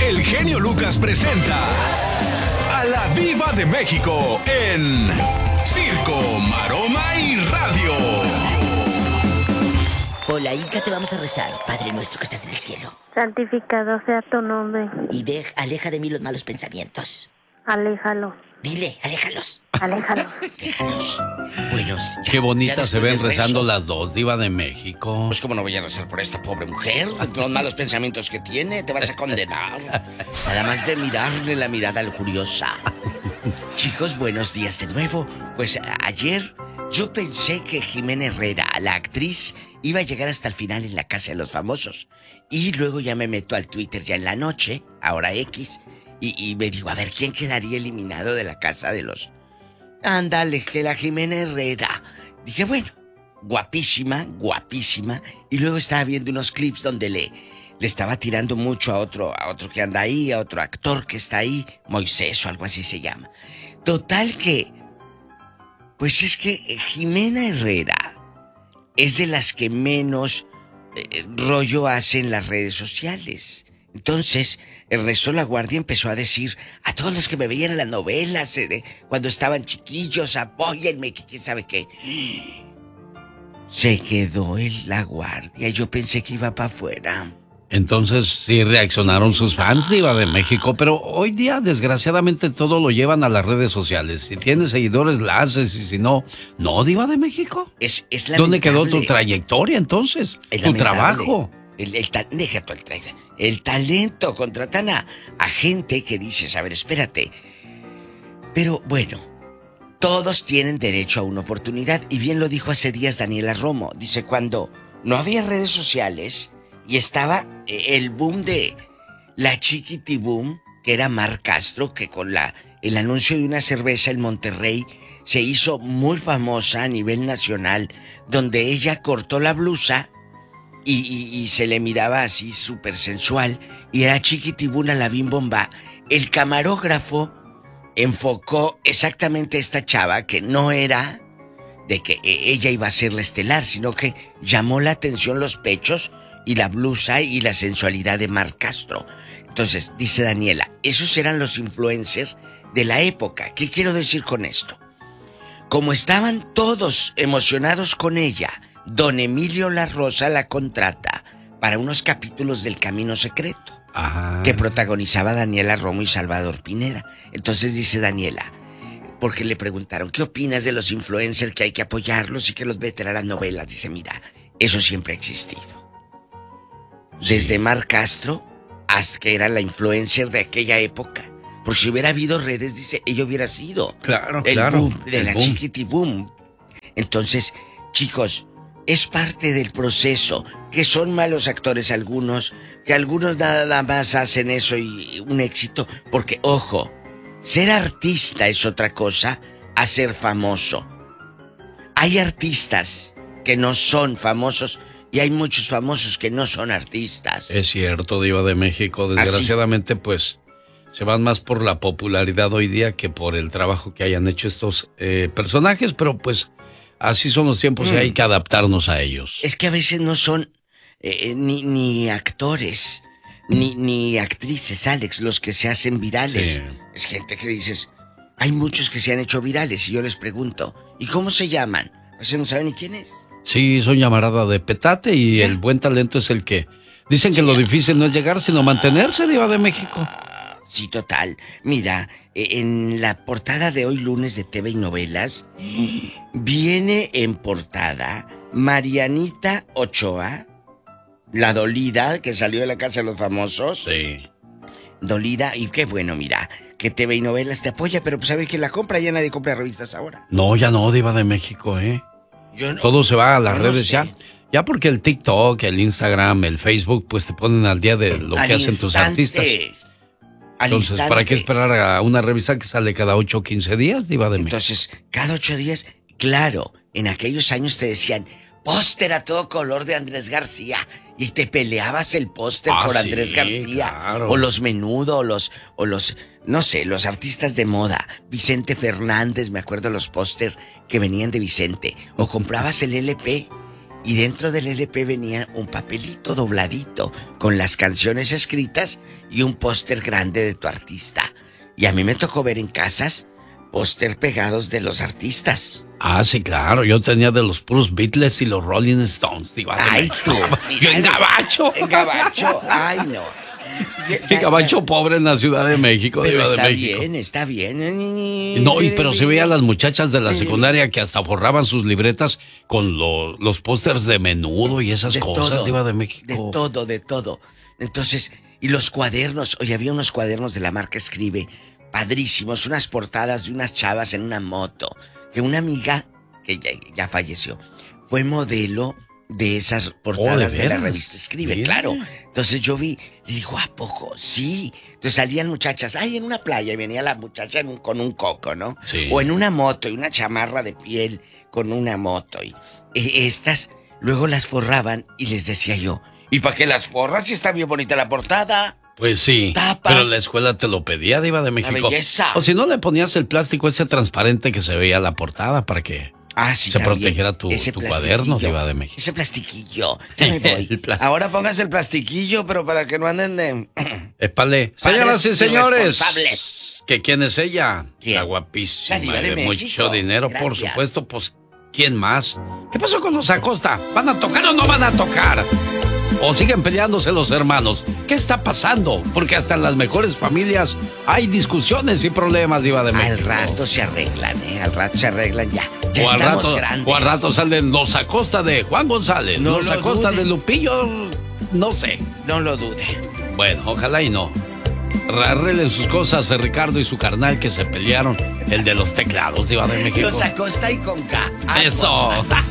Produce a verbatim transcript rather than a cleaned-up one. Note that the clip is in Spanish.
el genio Lucas presenta a la Diva de México en Circo, Maroma y Radio. Por la Inca te vamos a rezar, Padre nuestro que estás en el cielo. Santificado sea tu nombre. Y de, aleja de mí los malos pensamientos. Aléjalo. Dile, aléjalos. Aléjalo. Aléjalos. Buenos. Ya, Qué bonitas se ven rezando rezo. las dos, Diva de México. Pues cómo no voy a rezar por esta pobre mujer, los malos pensamientos que tiene, te vas a condenar. Nada más de mirarle la mirada lujuriosa. Chicos, buenos días de nuevo. Pues a- ayer yo pensé que Jimena Herrera, la actriz, iba a llegar hasta el final en la Casa de los Famosos. Y luego ya me meto al Twitter ya en la noche, ahora X, y, y me digo, a ver, ¿quién quedaría eliminado de la Casa de los... Ándale, que la Jimena Herrera. Dije, bueno, guapísima, guapísima. Y luego estaba viendo unos clips donde le, le estaba tirando mucho a otro, a otro que anda ahí, a otro actor que está ahí, Moisés o algo así se llama. Total que, pues es que Jimena Herrera es de las que menos eh, rollo hace en las redes sociales. Entonces, Ernesto Laguardia empezó a decir a todos los que me veían en las novelas, eh, de, cuando estaban chiquillos, apóyenme, que quién sabe qué. Se quedó en Laguardia. Yo pensé que iba para afuera. Entonces sí reaccionaron sus fans, Diva de México, pero hoy día desgraciadamente todo lo llevan a las redes sociales. Si tienes seguidores la haces y si no, no, Diva de México. Es, es ¿Dónde quedó tu lamentable. trayectoria entonces? Es Tu lamentable. trabajo. El, el, ta- deja tú el, tra- el talento. Contratan a, a gente que dices, a ver, espérate. Pero bueno, todos tienen derecho a una oportunidad. Y bien lo dijo hace días Daniela Romo. Dice, cuando no había redes sociales y estaba eh, el boom de la Chiquitiboom, que era Mar Castro, que con la, el anuncio de una cerveza en Monterrey se hizo muy famosa a nivel nacional, donde ella cortó la blusa y, y, y se le miraba así súper sensual, y era Chiquitibuna la Bim Bomba. El camarógrafo enfocó exactamente a esta chava, que no era de que eh, ella iba a ser la estelar, sino que llamó la atención los pechos y la blusa y la sensualidad de Mar Castro. Entonces, dice Daniela, esos eran los influencers de la época. ¿Qué quiero decir con esto? Como estaban todos emocionados con ella, don Emilio La Rosa la contrata para unos capítulos del Camino Secreto, Ajá. que protagonizaba Daniela Romo y Salvador Pineda. Entonces dice Daniela, porque le preguntaron, ¿qué opinas de los influencers, que hay que apoyarlos y que los meten a las novelas? Dice, mira, eso siempre ha existido. Desde Sí. Mar Castro hasta que era la influencer de aquella época. Porque si hubiera habido redes, dice, ella hubiera sido Claro, el claro. boom de el la boom. Chiquitiboom. Entonces, chicos, es parte del proceso, que son malos actores algunos, que algunos nada más hacen eso y un éxito, porque, ojo, ser artista es otra cosa a ser famoso. Hay artistas que no son famosos y hay muchos famosos que no son artistas. Es cierto, Diva de México. Desgraciadamente, pues, se van más por la popularidad hoy día que por el trabajo que hayan hecho estos eh, personajes, pero pues así son los tiempos Mm. y hay que adaptarnos a ellos. Es que a veces no son eh, ni, ni actores, ni, ni actrices, Alex, los que se hacen virales. Sí. Es gente que dices, hay muchos que se han hecho virales y yo les pregunto, ¿y cómo se llaman? A veces no saben ni quién es. Sí, son llamarada de petate y ¿Ya? el buen talento es el que... Dicen que lo difícil no es llegar, sino mantenerse, Diva de México. Sí, total. Mira, eh, en la portada de hoy lunes de T V y Novelas, viene en portada Marianita Ochoa, la dolida que salió de la Casa de los Famosos. Sí. Dolida, y qué bueno, mira, que T V y Novelas te apoya, pero pues sabe que la compra, ya nadie compra revistas ahora. No, ya no, Diva de México, ¿eh? Yo no, Todo se va a las yo no redes sé. ya. Ya porque el TikTok, el Instagram, el Facebook, pues te ponen al día de lo Al que hacen tus instante, artistas. Al Entonces, instante. ¿para qué esperar a una revista que sale cada ocho o quince días, Diva de México? Entonces, cada ocho días, claro, en aquellos años te decían, póster a todo color de Andrés García, y te peleabas el póster Ah, por sí, Andrés García, claro. o los Menudo, o los, o los, no sé, los artistas de moda, Vicente Fernández, me acuerdo los póster que venían de Vicente, o comprabas el L P, Y dentro del L P venía un papelito dobladito con las canciones escritas y un póster grande de tu artista. Y a mí me tocó ver en casas póster pegados de los artistas. Ah, sí, claro. Yo tenía de los puros Beatles y los Rolling Stones. Digo, ay, tú. Yo en Gabacho. En Gabacho. Ay, no. En Gabacho pobre en la Ciudad de México. Pero Diva está de México. bien, está bien. No, y pero se veía a las muchachas de la secundaria que hasta forraban sus libretas con lo, los pósters de Menudo y esas de cosas, todo, Diva de México. De todo, de todo. Entonces, y los cuadernos. Oye, había unos cuadernos de la marca Escribe, padrísimos, unas portadas de unas chavas en una moto. Que una amiga, que ya, ya falleció, fue modelo de esas portadas oh, ¿de, de la revista Escribe, bien. Claro. Entonces yo vi, y digo, ¿a poco? Sí. Entonces salían muchachas, ay, en una playa, y venía la muchacha en un, con un coco, ¿no? Sí. O en una moto, y una chamarra de piel con una moto. Y eh, estas, luego las forraban, y les decía yo, ¿y para qué las forras si está bien bonita la portada? Pues sí, tapas. Pero la escuela te lo pedía, Diva de México. La belleza. O si no, le ponías el plástico ese transparente que se veía en la portada para que ah, sí, se también. protegiera tu, tu cuaderno, Diva de México. Ese plastiquillo. Ya me voy. Ahora póngase el plastiquillo, pero para que no anden de... Épale. Señoras y señores. ¿Que quién es ella? ¿Quién? La guapísima, la Diva de, de México. Mucho dinero, Gracias. por supuesto, pues, ¿quién más? ¿Qué pasó con los Acosta? ¿Van a tocar o no van a tocar? ¿O siguen peleándose los hermanos? ¿Qué está pasando? Porque hasta en las mejores familias hay discusiones y problemas, Diva de México. Al rato se arreglan, ¿eh? Al rato se arreglan ya. Ya o, al estamos rato, grandes. o al rato salen los Acosta de Juan González, no los Acosta dude. de Lupillo, no sé. No lo dude. Bueno, ojalá y no. Arreglen sus cosas de Ricardo y su carnal que se pelearon, el de los teclados, Diva de México. Los Acosta y con K. Eso.